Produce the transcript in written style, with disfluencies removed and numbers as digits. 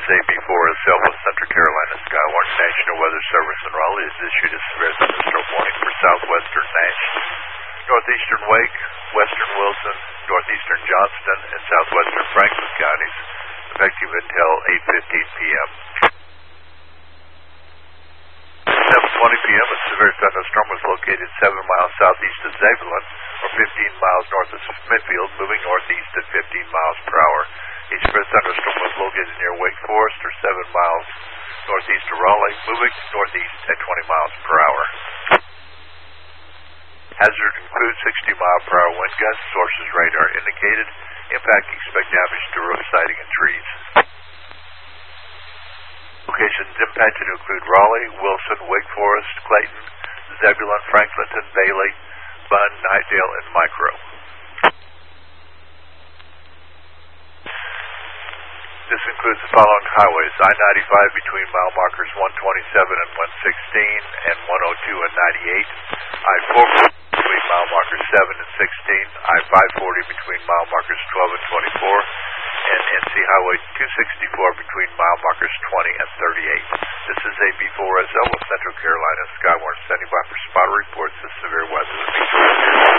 is AB4SL with Central Carolina Skywarn. National Weather Service in Raleigh has issued a severe thunderstorm warning for southwestern Nash, northeastern Wake, western Wilson, northeastern Johnston, and southwestern Franklin counties, effective until 8:15 p.m. 7:20 p.m. a severe thunderstorm was located 7 miles southeast of Zebulon, or 15 miles north of Smithfield, moving northeast at 15 miles per hour. A severe thunderstorm was located near Wake Forest, or 7 miles northeast of Raleigh, moving northeast at 20 miles per hour. Hazard includes 60-mile-per-hour wind gusts. Sources radar indicated. Impact expect damage to roof siding and trees. Locations impacted include Raleigh, Wilson, Wake Forest, Clayton, Zebulon, Franklinton, Bailey, Bunn, Knightdale, and Micro. This includes the following highways: I-95 between mile markers 127 and 116 and 102 and 98, I-4 between mile markers 7 and 16, I-540 between mile markers 12 and 24, and NC Highway 264 between mile markers 20 and 38. This is AB4SL with Central Carolina Skywarn, standing by for spot reports of severe weather.